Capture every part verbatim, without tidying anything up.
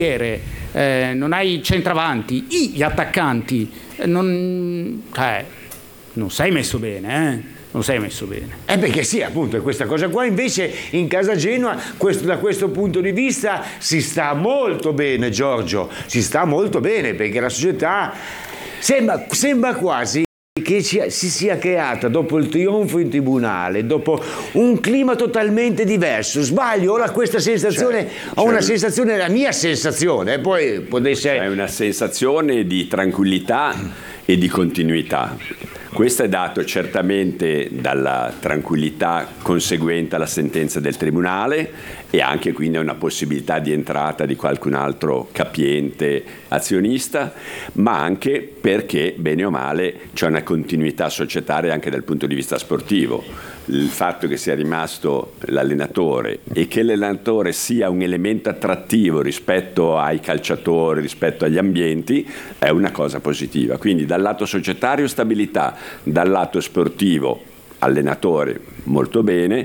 eh, non hai centravanti, gli attaccanti, eh, non, eh, non sei messo bene, eh? Non sei messo bene. Eh perché sì, appunto, è questa cosa qua. Invece in casa Genoa, questo, da questo punto di vista, si sta molto bene, Giorgio. Si sta molto bene perché la società sembra, sembra quasi che ci, si sia creata dopo il trionfo in tribunale, dopo un clima totalmente diverso. Sbaglio? Ora questa sensazione, cioè, ho una cioè, sensazione, la mia sensazione, poi può essere... È una sensazione di tranquillità e di continuità. Questo è dato certamente dalla tranquillità conseguente alla sentenza del Tribunale e anche quindi a una possibilità di entrata di qualcun altro capiente azionista, ma anche perché, bene o male, c'è una continuità societaria anche dal punto di vista sportivo. Il fatto che sia rimasto l'allenatore e che l'allenatore sia un elemento attrattivo rispetto ai calciatori, rispetto agli ambienti, è una cosa positiva. Quindi dal lato societario stabilità, dal lato sportivo allenatore molto bene.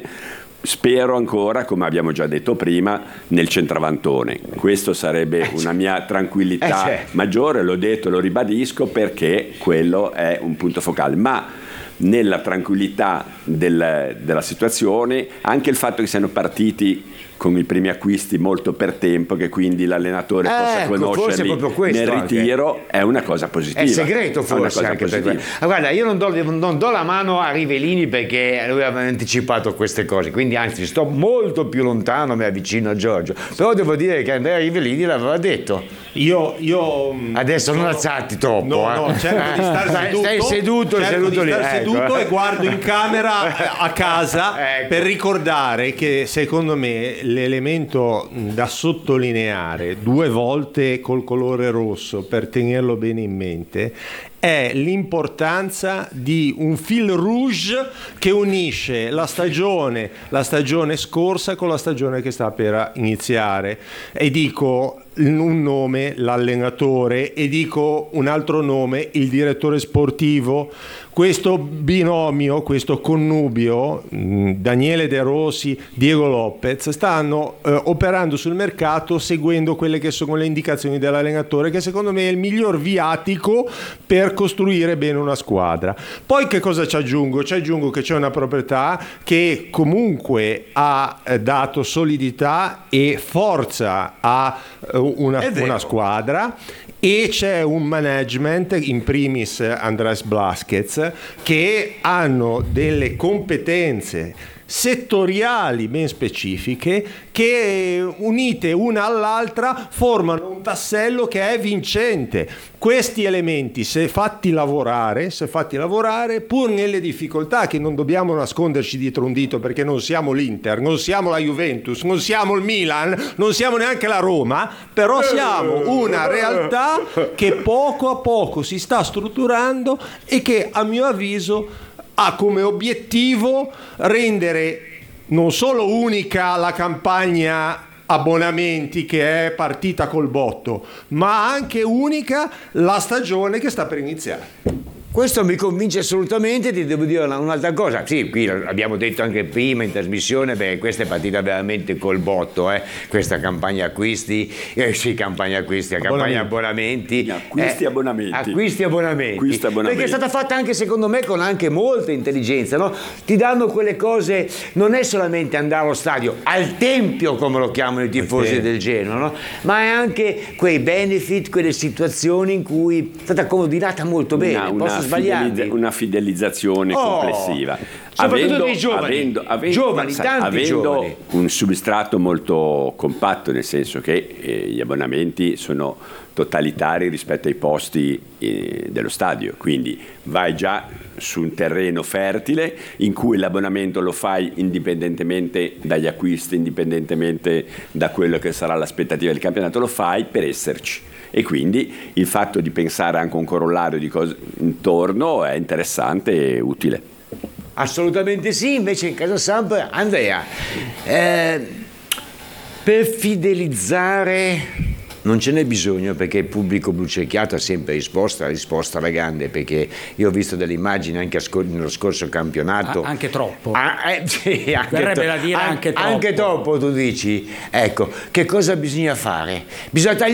Spero ancora, come abbiamo già detto prima, nel centravantone. Questo sarebbe una mia tranquillità eh maggiore, l'ho detto, lo ribadisco, perché quello è un punto focale. Ma nella tranquillità del, della situazione, anche il fatto che siano partiti con i primi acquisti molto per tempo, che quindi l'allenatore eh, possa conoscerli nel ritiro, anche è una cosa positiva. È segreto forse anche positiva. Per ah, guarda, io non do, non do la mano a Rivellini perché lui aveva anticipato queste cose, quindi anzi sto molto più lontano, mi avvicino a Giorgio, però devo dire che Andrea Rivellini l'aveva detto. Io, io adesso non alzarti troppo, no, eh. no, cerco di stare seduto, stai seduto, cerco seduto di lì, stare ecco. seduto e guardo in camera a casa, ecco, per ricordare che secondo me l'elemento da sottolineare due volte col colore rosso, per tenerlo bene in mente, è l'importanza di un fil rouge che unisce la stagione, la stagione scorsa con la stagione che sta per iniziare. E dico un nome, l'allenatore, e dico un altro nome, il direttore sportivo. Questo binomio, questo connubio, Daniele De Rossi, Diego Lopez, stanno eh, operando sul mercato seguendo quelle che sono le indicazioni dell'allenatore, che secondo me è il miglior viatico per costruire bene una squadra. Poi che cosa ci aggiungo? Ci aggiungo che c'è una proprietà che comunque ha eh, dato solidità e forza a eh, una, una squadra, e c'è un management, in primis Andrés Blázquez, che hanno delle competenze settoriali ben specifiche che, unite una all'altra, formano un tassello che è vincente. Questi elementi, se fatti lavorare, se fatti lavorare, pur nelle difficoltà, che non dobbiamo nasconderci dietro un dito, perché non siamo l'Inter, non siamo la Juventus, non siamo il Milan, non siamo neanche la Roma, però siamo una realtà che poco a poco si sta strutturando e che, a mio avviso, ha come obiettivo rendere non solo unica la campagna abbonamenti, che è partita col botto, ma anche unica la stagione che sta per iniziare. Questo mi convince assolutamente. Ti devo dire un'altra cosa. Sì, qui l'abbiamo detto anche prima in trasmissione, perché questa è partita veramente col botto, eh? Questa campagna acquisti, eh, sì, campagna acquisti, campagna abbonamenti. Acquisti eh, abbonamenti. Acquisti abbonamenti. Acquisti abbonamenti. Perché è stata fatta anche, secondo me, con anche molta intelligenza, no? Ti danno quelle cose, non è solamente andare allo stadio, al tempio, come lo chiamano i tifosi okay. del Genoa, no? Ma è anche quei benefit, quelle situazioni in cui è stata coordinata molto bene. Una, Posso una sbagliarmi? Fidelizza, una fidelizzazione oh, complessiva. Soprattutto avendo, dei giovani, avendo, avendo, giovani sai, tanti avendo giovani. un substrato molto compatto, nel senso che eh, gli abbonamenti sono totalitari rispetto ai posti eh, dello stadio, quindi vai già su un terreno fertile in cui l'abbonamento lo fai indipendentemente dagli acquisti, indipendentemente da quello che sarà l'aspettativa del campionato, lo fai per esserci. E quindi il fatto di pensare anche a un corollario di cose intorno è interessante e utile. Assolutamente sì. Invece in casa Samp, Andrea, eh, per fidelizzare non ce n'è bisogno, perché il pubblico blucerchiato ha sempre risposto, ha risposto alla grande, perché io ho visto delle immagini anche nello scorso campionato. Ah, anche troppo. Ah, eh, sì, anche Verrebbe to- da dire anche troppo. Anche troppo, tu dici. Ecco, che cosa bisogna fare? Bisogna tagliare